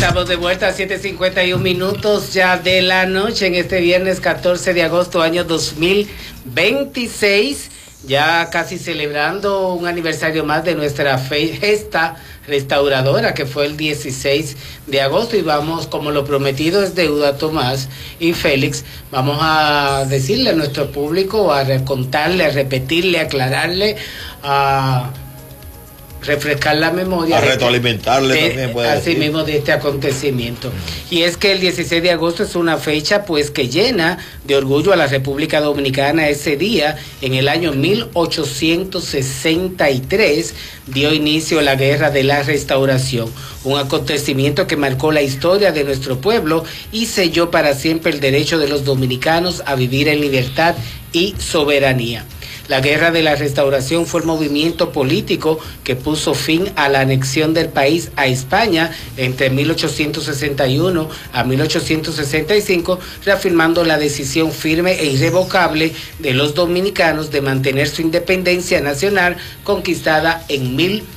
Estamos de vuelta a 7:51 ya de la noche en este viernes 14 de agosto año 2026, ya casi celebrando un aniversario más de nuestra gesta restauradora que fue el 16 de agosto y vamos, como lo prometido es deuda, Tomás y Félix, vamos a decirle a nuestro público, a contarle, a repetirle, a aclararle, a refrescar la memoria, a retroalimentarle también puede así mismo de este acontecimiento. Y es que el 16 de agosto es una fecha pues que llena de orgullo a la República Dominicana. Ese día, en el año 1863, dio inicio la Guerra de la Restauración, un acontecimiento que marcó la historia de nuestro pueblo y selló para siempre el derecho de los dominicanos a vivir en libertad y soberanía. La Guerra de la Restauración fue el movimiento político que puso fin a la anexión del país a España entre 1861 a 1865, reafirmando la decisión firme e irrevocable de los dominicanos de mantener su independencia nacional conquistada en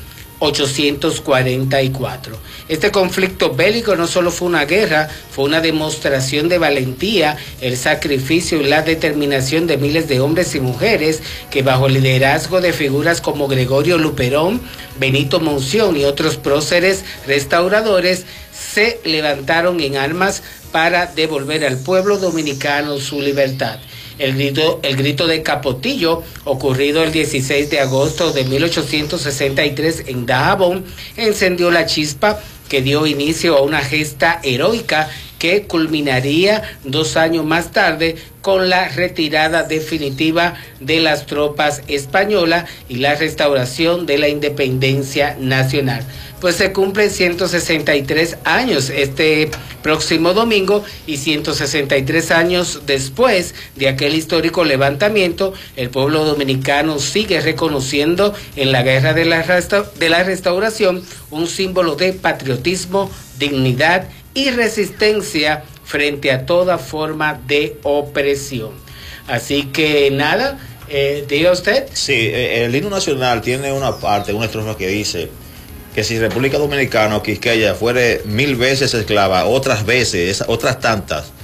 1844. Este conflicto bélico no solo fue una guerra, fue una demostración de valentía, el sacrificio y la determinación de miles de hombres y mujeres que bajo el liderazgo de figuras como Gregorio Luperón, Benito Monción y otros próceres restauradores se levantaron en armas para devolver al pueblo dominicano su libertad. El grito de Capotillo, ocurrido el 16 de agosto de 1863 en Dajabón, encendió la chispa que dio inicio a una gesta heroica que culminaría 2 años más tarde con la retirada definitiva de las tropas españolas y la restauración de la independencia nacional. Pues se cumplen 163 años este próximo domingo y 163 años después de aquel histórico levantamiento, el pueblo dominicano sigue reconociendo en la Guerra de la Restauración un símbolo de patriotismo, dignidad y resistencia frente a toda forma de opresión. Así que nada, diga usted. Sí, el himno nacional tiene una parte, una estrofa que dice que si República Dominicana o Quisqueya fuere 1000 veces esclava, otras veces, otras tantas,